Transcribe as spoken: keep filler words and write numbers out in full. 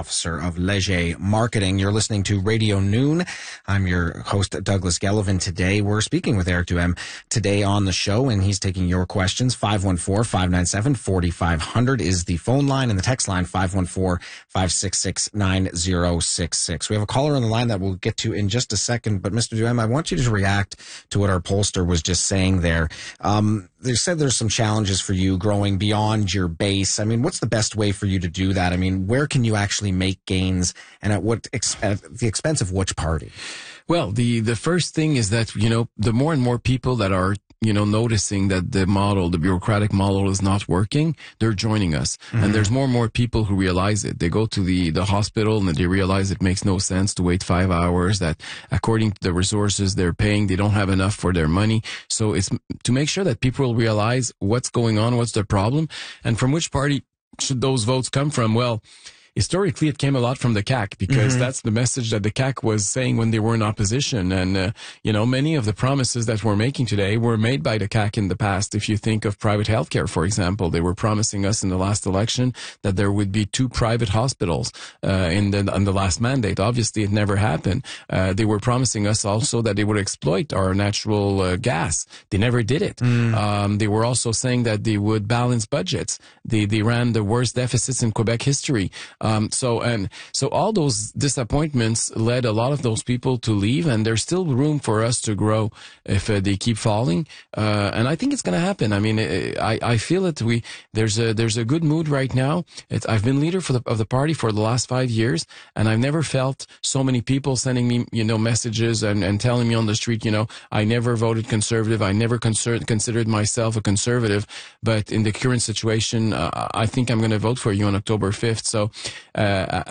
Officer of Leger Marketing. You're listening to Radio Noon. I'm your host, Douglas Gellivan. Today, we're speaking with Eric Duhem today on the show, and he's taking your questions. five one four, five nine seven, four five zero zero is the phone line, and the text line, five one four, five six six, nine zero six six. We have a caller on the line that we'll get to in just a second, but Mister Duhem, I want you to react to what our pollster was just saying there. Um, they said there's some challenges for you growing beyond your base. I mean, what's the best way for you to do that? I mean, where can you actually make gains, and at what ex- at the expense of which party? Well, the, the first thing is that, you know, the more and more people that are, you know, noticing that the model, the bureaucratic model is not working, they're joining us. Mm-hmm. And there's more and more people who realize it. They go to the, the hospital and they realize it makes no sense to wait five hours, that according to the resources they're paying, they don't have enough for their money. So it's to make sure that people will realize what's going on, what's the problem, and from which party should those votes come from. Well, historically, it came a lot from the C A Q, because mm-hmm. that's the message that the C A Q was saying when they were in opposition. And, uh, you know, many of the promises that we're making today were made by the C A Q in the past. If you think of private healthcare, for example, they were promising us in the last election that there would be two private hospitals uh, in, the, in the last mandate. Obviously, it never happened. Uh, they were promising us also that they would exploit our natural uh, gas. They never did it. Mm. Um, they were also saying that they would balance budgets. They, they ran the worst deficits in Quebec history. Um, so, and, so all those disappointments led a lot of those people to leave, and there's still room for us to grow if uh, they keep falling. Uh, and I think it's going to happen. I mean, I, I feel it. We, there's a, there's a good mood right now. It's, I've been leader for the, of the party for the last five years, and I've never felt so many people sending me, you know, messages and, and telling me on the street, you know, I never voted conservative. I never considered, considered myself a conservative, but in the current situation, uh, I think I'm going to vote for you on October fifth. So, Uh,